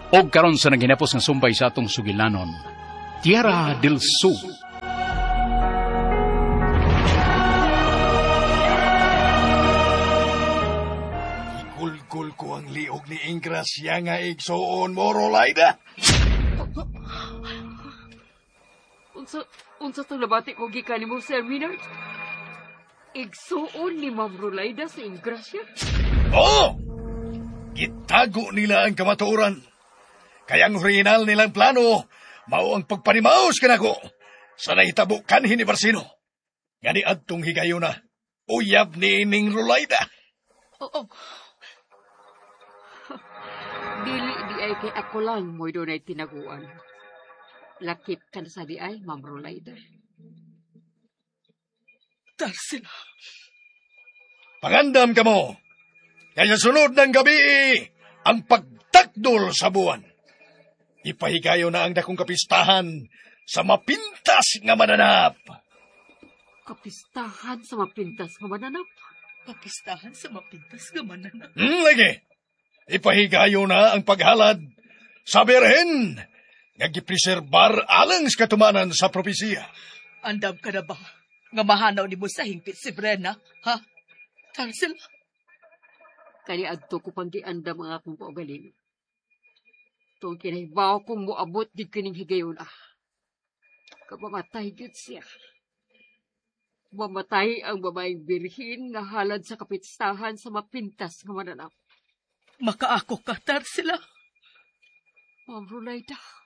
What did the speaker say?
O karon sa naginapos nga sumbay sa atong sugilanon, Tierra del Sur. Ikulkul ko ang liog ni Ingrasya nga igsoon mo, Rolayda. Unsa to nabati ko gikan mo, Sir Minard? Igsuon ni Ma'am Rolayda sa Ingrasya? Oo! Gitago nila ang kamatuoran. Kaya ang original nilang plano, mao ang pagpanimaos kanako sa nahitabo kanhin ni Barsino. Nga ni adtong higayon na, uyab ni Ining Rolayda. Oo. Dili di ay kay ako lang mo'y doon ay tinaguan. Lakip ka na sa di ay, Ma'am Rolayda. Tarsila. Pangandam ka mo. Kaya sunod ng gabi, ang pagtakdol sa buwan. Ipahigayo na ang dakong kapistahan sa mapintas nga mananap. Kapistahan sa mapintas nga mananap? Kapistahan sa mapintas nga mananap? Lagi. Ipahigayo na ang paghalad sa berhen nga gipreserbar alang sa katumanan sa propesiya. Andam ka na ba nga mahanaw ni mo sa hingpit si Brenna, ha? Tarsila? Kani adto ko pang giandam ang akong paugaling. Itong kinaibaw kong moabot di kining higayon Kamamatay gid siya. Mamatay ang babaeng birhin nga halad sa kapistahan sa mapintas nga mananap. Makaako ka, Tarsila? Ma'am Rolayda.